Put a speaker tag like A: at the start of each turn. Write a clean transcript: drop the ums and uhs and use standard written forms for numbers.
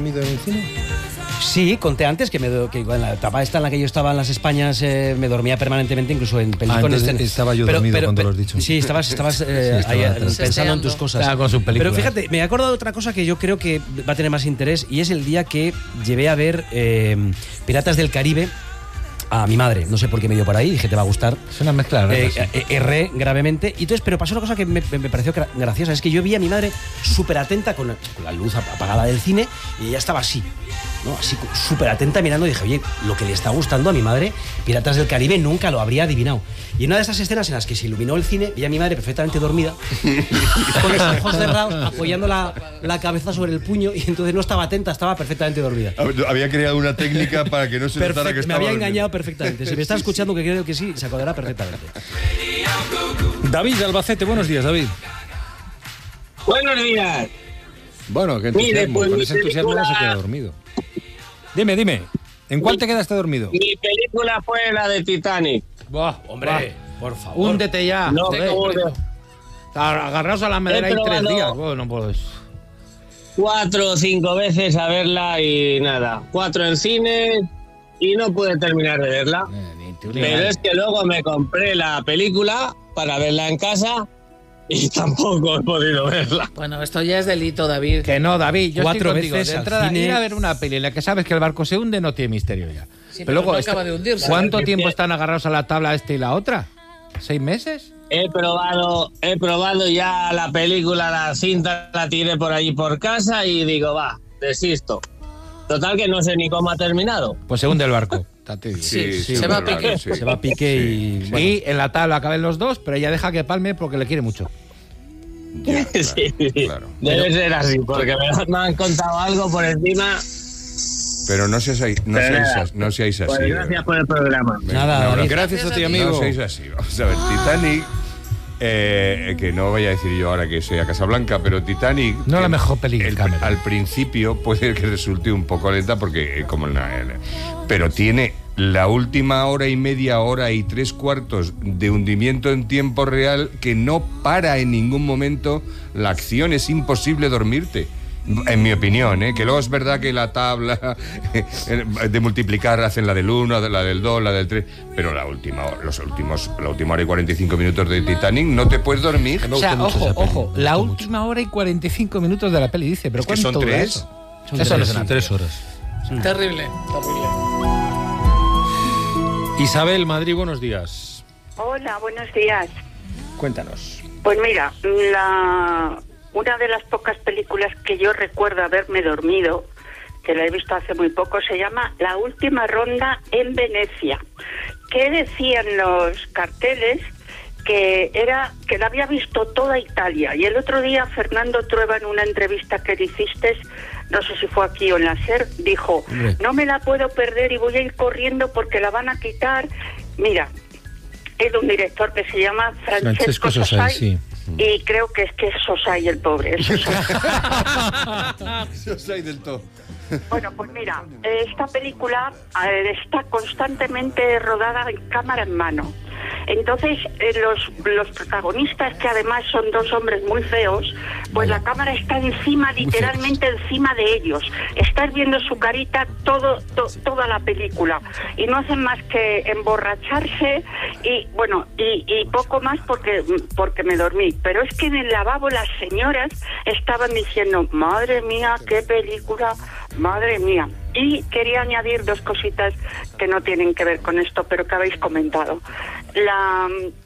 A: dormido en el cine?
B: Sí, conté antes que en la etapa esta en la que yo estaba en las Españas me dormía permanentemente, incluso en películas.
A: Estaba yo dormido cuando lo has dicho.
B: Sí, estabas ahí pensando en tus cosas.
A: Estaba con sus películas.
B: Pero fíjate, me he acordado de otra cosa que yo creo que va a tener más interés, y es el día que llevé a ver Piratas del Caribe a mi madre. No sé por qué me dio por ahí, dije te va a gustar.
A: Es una mezcla rara, sí.
B: Erré gravemente. Y entonces, pero pasó una cosa que me pareció graciosa, es que yo vi a mi madre súper atenta con la luz apagada del cine, y ella estaba así, ¿no? Así súper atenta mirando, y dije, oye, lo que le está gustando a mi madre, Piratas del Caribe, nunca lo habría adivinado. Y en una de esas escenas en las que se iluminó el cine, vi a mi madre perfectamente dormida, con los ojos cerrados, apoyando la cabeza sobre el puño, y entonces no estaba atenta, estaba perfectamente dormida.
C: Había creado una técnica para que no se notara que estaba
B: me había
C: dormido.
B: engañado perfectamente. Si me está escuchando, que creo que sí, se acordará perfectamente.
A: David de Albacete, buenos días, David.
D: Buenos días.
A: Bueno, qué entusiasmo.
D: Mire, pues
A: con ese entusiasmo no se queda dormido. Dime, ¿en cuál te quedaste dormido?
D: Mi película fue la de Titanic.
A: Buah,
B: Hombre, por favor.
A: Húndete ya.
D: No,
A: joder. Agarraos a la madera hay 3 días. Bueno, pues
D: 4 o 5 veces a verla y nada. 4 en cine y no pude terminar de verla. Pero es que luego me compré la película para verla en casa y tampoco he podido verla.
E: Bueno, esto ya es delito, David.
A: que no, David, yo
B: 4
A: estoy contigo.
B: veces
A: De entrada,
B: al cine.
A: ir a ver una peli en la que sabes que el barco se hunde no tiene misterio ya.
E: Sí, pero no acaba de hundirse.
A: ¿Cuánto tiempo están agarrados a la tabla y la otra? ¿6 meses?
D: He probado ya la película, la cinta, la tiré por allí por casa y digo, va, desisto. Total que no sé ni cómo ha terminado.
A: Pues se hunde el barco.
E: Sí, se va a
C: claro,
E: pique.
C: sí.
B: Se va a pique y...
A: Sí,
B: bueno.
A: en la tabla acaben los dos, pero ella deja que palme porque le quiere mucho.
C: Ya, claro,
D: Sí,
C: claro.
D: debe ser así, porque me han contado algo por encima.
C: Pero no seáis así.
D: Pues gracias por el programa.
B: Nada, David.
A: Gracias a ti,
C: No
A: amigo.
C: seáis así. Vamos a ver, Titanic, que no vaya a decir yo ahora que soy a Casablanca, pero Titanic...
A: No la mejor peli de Cameron.
C: Al principio puede que resulte un poco lenta porque pero tiene la última hora y media, hora y 3/4 de hundimiento en tiempo real que no para en ningún momento la acción. Es imposible dormirte. En mi opinión, que luego es verdad que la tabla de multiplicar hacen la del 1, la del 2, la del 3, pero la última hora y 45 minutos de Titanic no te puedes dormir.
A: O sea, ojo, la última hora y 45 minutos de la peli, dice, pero
C: Es que son
A: ¿cuánto dura
C: 3.
A: eso?
B: Son
A: Eso no es
B: 3,
A: una
B: 3
A: horas.
E: Terrible.
A: Isabel, Madrid, buenos días.
F: Hola, buenos días.
A: Cuéntanos.
F: Pues mira, una de las pocas películas que yo recuerdo haberme dormido, que la he visto hace muy poco, se llama La última ronda en Venecia. ¿Qué decían los carteles? Que la había visto toda Italia. Y el otro día Fernando Trueba, en una entrevista que le hiciste, no sé si fue aquí o en la SER, dijo, no me la puedo perder y voy a ir corriendo porque la van a quitar. Mira, es de un director que se llama Francesco Sosai,
A: sí.
F: y creo que es Sosai el pobre. Es Sosai.
C: Sosai del todo.
F: Bueno, pues mira, esta película está constantemente rodada en cámara en mano. Entonces, los protagonistas, que además son 2 hombres muy feos, pues la cámara está encima, literalmente encima de ellos. Estás viendo su carita toda la película. Y no hacen más que emborracharse y, bueno, y poco más porque me dormí. Pero es que en el lavabo las señoras estaban diciendo, madre mía, qué película, madre mía. Y quería añadir 2 cositas que no tienen que ver con esto, pero que habéis comentado.